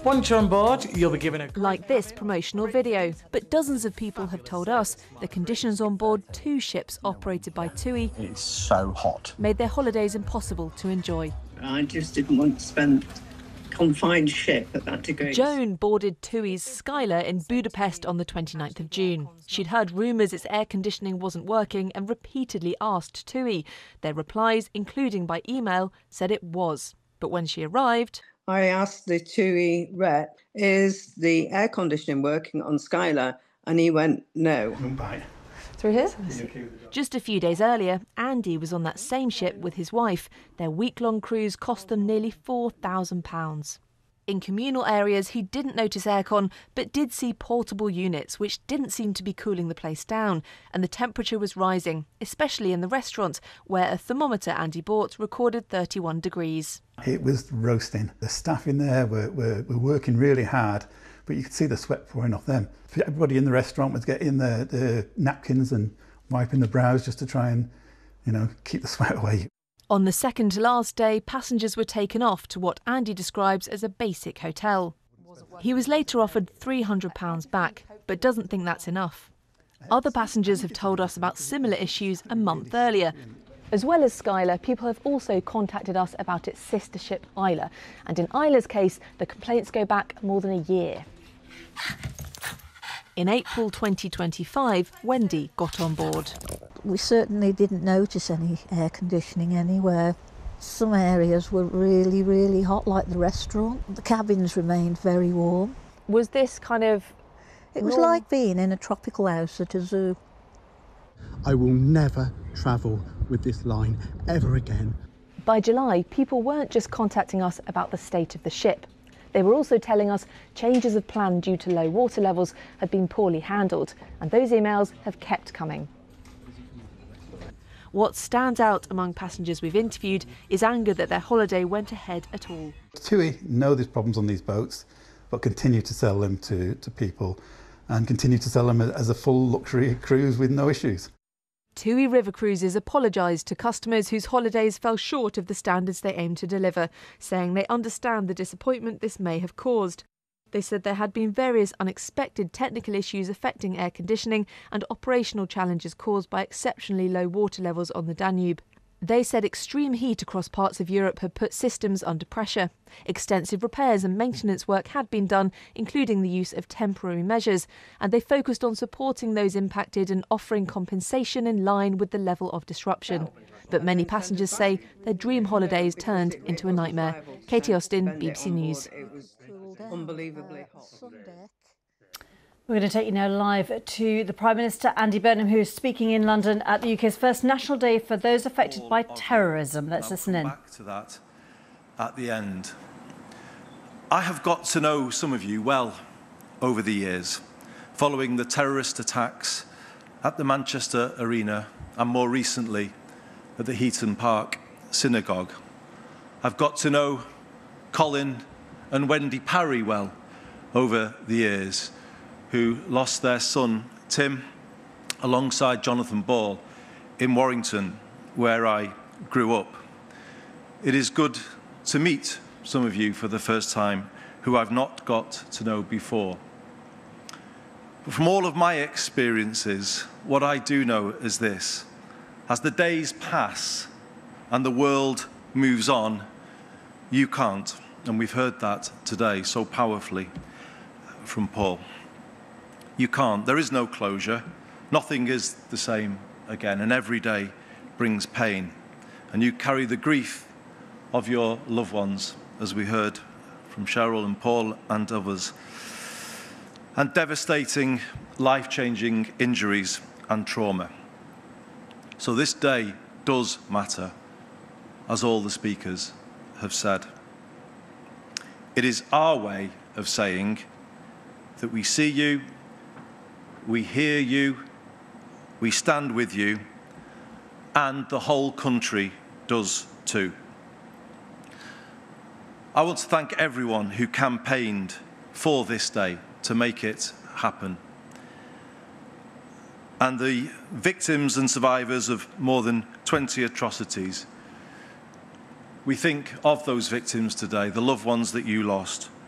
Once you're on board, you'll be given a... Like this promotional video. But dozens of people have told us the conditions on board 2 ships operated by TUI It's so hot. made their holidays impossible to enjoy. I just didn't want to spend confined ship at that degree. Joan boarded TUI's Skylar in Budapest on the 29th of June. She'd heard rumours its air conditioning wasn't working and repeatedly asked TUI. Their replies, including by email, said it was. But when she arrived... I asked the TUI rep, is the air conditioning working on Skylar? And he went, no. Through here? Just a few days earlier, Andy was on that same ship with his wife. Their week-long cruise cost them nearly £4,000. In communal areas, he didn't notice aircon, but did see portable units, which didn't seem to be cooling the place down. And the temperature was rising, especially in the restaurant, where a thermometer Andy bought recorded 31 degrees. It was roasting. The staff in there were working really hard, but you could see the sweat pouring off them. Everybody in the restaurant was getting the napkins and wiping the brows just to try and, keep the sweat away. On the second to last day, passengers were taken off to what Andy describes as a basic hotel. He was later offered £300 back, but doesn't think that's enough. Other passengers have told us about similar issues a month earlier. As well as Skylar, people have also contacted us about its sister ship Isla. And in Isla's case, the complaints go back more than a year. In April 2025, Wendy got on board. We certainly didn't notice any air conditioning anywhere. Some areas were really, really hot, like the restaurant. The cabins remained very warm. Was this kind of... It was like being in a tropical house at a zoo. I will never travel with this line ever again. By July, people weren't just contacting us about the state of the ship. They were also telling us changes of plan due to low water levels had been poorly handled, and those emails have kept coming. What stands out among passengers we've interviewed is anger that their holiday went ahead at all. TUI know there's problems on these boats, but continue to sell them to people and continue to sell them as a full luxury cruise with no issues. TUI River Cruises apologised to customers whose holidays fell short of the standards they aim to deliver, saying they understand the disappointment this may have caused. They said there had been various unexpected technical issues affecting air conditioning and operational challenges caused by exceptionally low water levels on the Danube. They said extreme heat across parts of Europe had put systems under pressure. Extensive repairs and maintenance work had been done, including the use of temporary measures, and they focused on supporting those impacted and offering compensation in line with the level of disruption. But many passengers say their dream holidays turned into a nightmare. Katie Austin, BBC News. Unbelievably hot. We're going to take you now live to the Prime Minister, Andy Burnham, who is speaking in London at the UK's first National Day for those affected by terrorism. Let's listen in. Back to that at the end. I have got to know some of you well over the years, following the terrorist attacks at the Manchester Arena and more recently at the Heaton Park Synagogue. I've got to know Colin and Wendy Parry well over the years, who lost their son, Tim, alongside Jonathan Ball in Warrington, where I grew up. It is good to meet some of you for the first time who I've not got to know before. But from all of my experiences, what I do know is this: as the days pass and the world moves on, you can't. And we've heard that today so powerfully from Paul. You can't. There is no closure. Nothing is the same again, and every day brings pain. And you carry the grief of your loved ones, as we heard from Cheryl and Paul and others, and devastating, life-changing injuries and trauma. So this day does matter, as all the speakers have said. It is our way of saying that we see you, we hear you, we stand with you, and the whole country does too. I want to thank everyone who campaigned for this day to make it happen. And the victims and survivors of more than 20 atrocities. We think of those victims today, the loved ones that you lost,